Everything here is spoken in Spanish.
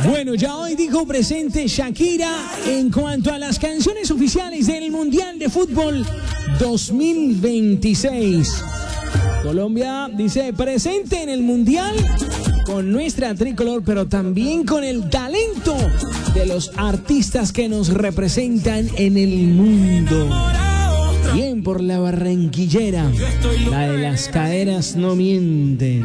Bueno, ya hoy dijo presente Shakira en cuanto a las canciones oficiales del Mundial de Fútbol 2026. Colombia dice presente en el Mundial con nuestra tricolor, pero también con el talento de los artistas que nos representan en el mundo. Bien por la barranquillera, la de las caderas no mienten.